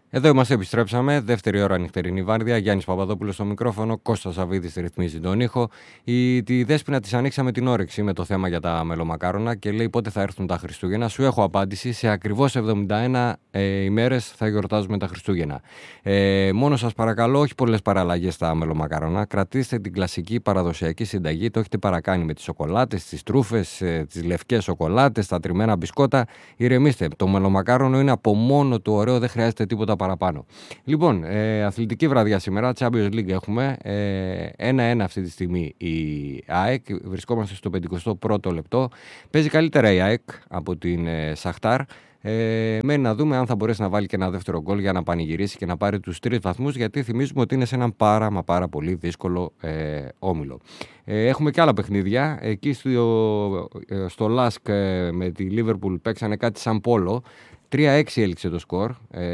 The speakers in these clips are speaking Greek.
Εδώ είμαστε, επιστρέψαμε. Δεύτερη ώρα νυχτερινή βάρδια. Γιάννης Παπαδόπουλος στο μικρόφωνο. Κώστας Αβίδης ρυθμίζει τον ήχο. Τη Δέσποινα της ανοίξαμε την όρεξη με το θέμα για τα μελομακάρονα και λέει πότε θα έρθουν τα Χριστούγεννα. Σου έχω απάντηση. Σε ακριβώς 71 ημέρες θα γιορτάζουμε τα Χριστούγεννα. Μόνο σας παρακαλώ, όχι πολλές παραλλαγές στα μελομακάρονα. Κρατήστε την κλασική παραδοσιακή συνταγή. Το έχετε παρακάνει με τις σοκολάτες, τις τρούφες, τις λευκές σοκολάτες, τα τριμμένα μπισκότα. Ηρεμήστε. Το μελομακάρονο είναι από μόνο του ωραίο, δεν χρειάζεται τίποτα παραπάνω. Λοιπόν, αθλητική βραδιά σήμερα, Champions League έχουμε. 1-1 αυτή τη στιγμή η ΑΕΚ. Βρισκόμαστε στο 51ο λεπτό. Παίζει καλύτερα η ΑΕΚ από την Σαχτάρ. Μένει να δούμε αν θα μπορέσει να βάλει και ένα δεύτερο γκολ για να πανηγυρίσει και να πάρει τους 3 βαθμούς, γιατί θυμίζουμε ότι είναι σε έναν πάρα πολύ δύσκολο όμιλο. Έχουμε και άλλα παιχνίδια. Εκεί στο Λάσκ με τη Liverpool παίξανε κάτι σαν πόλο. 3-6 έληξε το σκορ.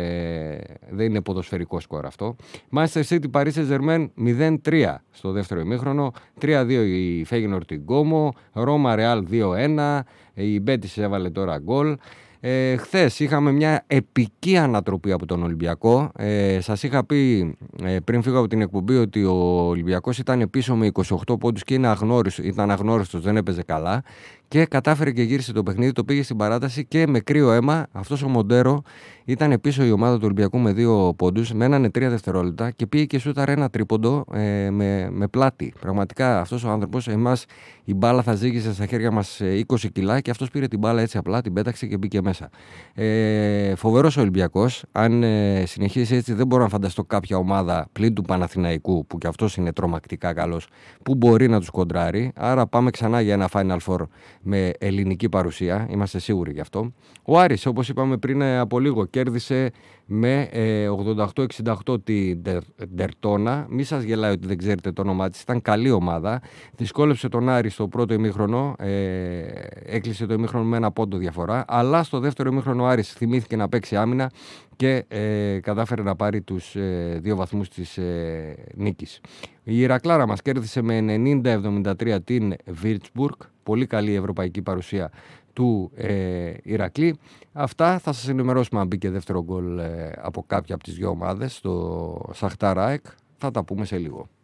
Δεν είναι ποδοσφαιρικό σκορ αυτό. Manchester City Paris Saint-Germain 0-3 στο δεύτερο ημίχρονο. 3-2 η Feyenoord την Como. Roma Real 2-1. Η Betis έβαλε τώρα γκολ. Χθες είχαμε μια επική ανατροπή από τον Ολυμπιακό. Σας είχα πει πριν φύγω από την εκπομπή ότι ο Ολυμπιακός ήταν πίσω με 28 πόντους και ήταν αγνώριστος, δεν έπαιζε καλά. Και κατάφερε και γύρισε το παιχνίδι, το πήγε στην παράταση και με κρύο αίμα. Αυτός ο Μοντέρο ήταν πίσω η ομάδα του Ολυμπιακού με 2 πόντους, μένανε 3 δευτερόλεπτα και πήγε και σούταρε ένα τρίποντο με πλάτη. Πραγματικά αυτός ο άνθρωπος, εμάς η μπάλα θα ζύγισε στα χέρια μας 20 κιλά και αυτός πήρε την μπάλα έτσι απλά, την πέταξε και μπήκε μέσα. Φοβερός ο Ολυμπιακός. Αν συνεχίσει έτσι, δεν μπορώ να φανταστώ κάποια ομάδα πλην του Παναθηναϊκού, που κι αυτός είναι τρομακτικά καλός, που μπορεί να τους κοντράρει. Άρα πάμε ξανά για ένα Final Four με ελληνική παρουσία, είμαστε σίγουροι γι' αυτό. Ο Άρης, όπως είπαμε πριν από λίγο, κέρδισε με 88-68 την Ντερτόνα. Μη σας γελάει ότι δεν ξέρετε το όνομά της, ήταν καλή ομάδα. Δυσκόλεψε τον Άρη στο πρώτο ημίχρονο, έκλεισε το ημίχρονο με 1 πόντο διαφορά, αλλά στο δεύτερο ημίχρονο ο Άρης θυμήθηκε να παίξει άμυνα και κατάφερε να πάρει τους 2 βαθμούς της νίκης. Η Ηρακλάρα μας κέρδισε με 90-73 την Βίρτσμπουργκ. Πολύ καλή ευρωπαϊκή παρουσία του Ηρακλή. Αυτά θα σας ενημερώσουμε αν μπήκε δεύτερο γκολ από κάποια από τις 2 ομάδες, στο Σαχτάρ ΑΕΚ. Θα τα πούμε σε λίγο.